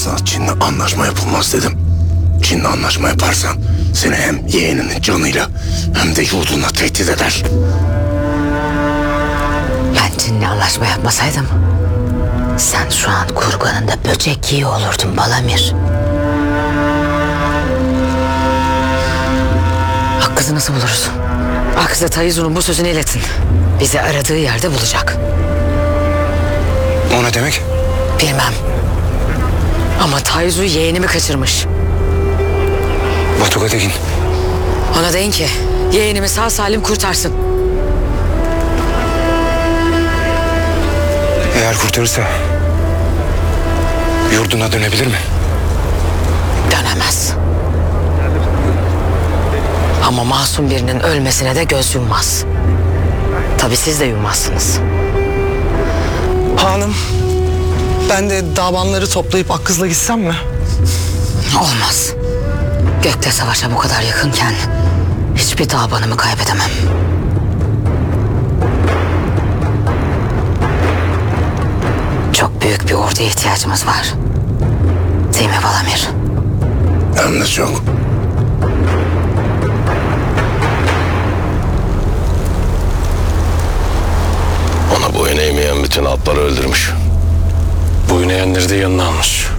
Asla Çin'le anlaşma yapılmaz dedim. Çin'le anlaşma yaparsan seni hem yeğeninin canıyla hem de yurduna tehdit eder. Ben Çin'le anlaşma yapmasaydım sen şu an kurbanında böcek yiyor olurdun Balamir. Akkız'ı nasıl buluruz? Akkız'a Taizu'nun bu sözünü iletin. Bizi aradığı yerde bulacak. O ne demek? Bilmem. Ama Taizu yeğenimi kaçırmış. Batuga Tekin. Ona deyin ki yeğenimi sağ salim kurtarsın. Eğer kurtarırsa yurduna dönebilir mi? Dönemez. Ama masum birinin ölmesine de göz yummaz. Tabii siz de yummazsınız. Hanım, ben de davanları toplayıp Akkız'la gitsem mi? Olmaz. Gökte savaşa bu kadar yakınken hiçbir davanımı kaybedemem. Çok büyük bir orduya ihtiyacımız var. Değil mi Balamir? Hem de çok. Ona boyun eğmeyen bütün atları öldürmüş. Boyun eğenleri de yanına almış.